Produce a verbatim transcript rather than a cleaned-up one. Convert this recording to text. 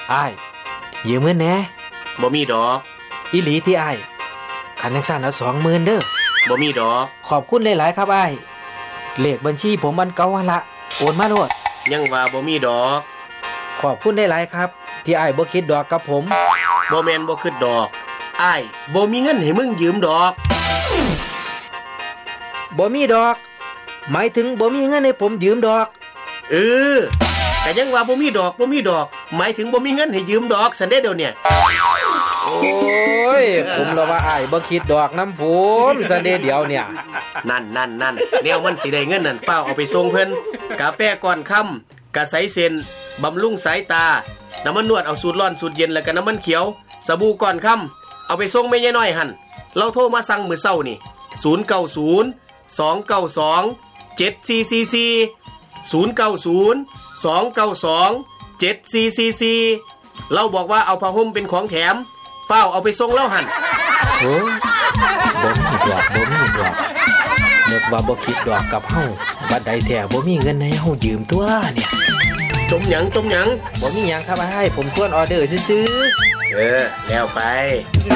อ้ายยืมเงินแหน่บ่มีดอกอีหลีที่อ้ายคันจังซั่นเอา สองหมื่น เด้อบ่มีดอกขอบคุณหลายๆครับอ้ายเลขบัญชีผมมันเก่าหั่นละโอนมาโลดยังว่าบ่มีดอกขอบคุณหลายๆครับที่อ้ายบ่คิดดอกกับผมบ่แม่นบ่คิดดอกอ้ายบ่มีเงินให้มึงยืมดอกบ่มีดอกหมายถึงบ่มีเงินให้ผมยืมดอกเออแต่ยังว่าบ่มีดอกบ่มีดอกหมายถึงบ่มีเงินให้ยืมดอกซั่นเด้เดี๋ยวเนี่ยโอ้ยผมละว่าอ้ายบ่คิดดอกนำผมซั่นเด้เดี๋ยวเนี่ยนั่นๆๆแนวมันสิได้เงินนั่นฟ้าวเอาไปส่งเพิ่นกาแฟก่อนค่ำกะใสเส้นบำรุงสายตาน้ำมันนวดเอาสูตรร้อนสูตรเย็นแล้วก็น้ำมันเขียวสบู่ก่อนค่ำเอาไปส่งแม่ยายน้อยหั่นเราโทรมาสั่งมื้อเช้านี่ศูนย์ เก้า ศูนย์ สอง เก้า สอง เจ็ด สี่ สี่ สี่ ศูนย์ เก้า ศูนย์ สอง เก้า สอง เจ็ด สี่ สี่ สี่เราบอกว่าเอาผ้าห่มเป็นของแถมฟ้าวเอาไปส่งแล้วหั่นโอ้บ่มีดอกบ่มีดอกนึกว่าบ่คิดดอกกับเฮาบัดใดแท้บ่มีเงินให้เฮายืมตัวเนี่ยจมหยังจมหยังบ่มีหยังครับอ้ายผมทวนออเดอร์ซื่อๆเออแล้วไป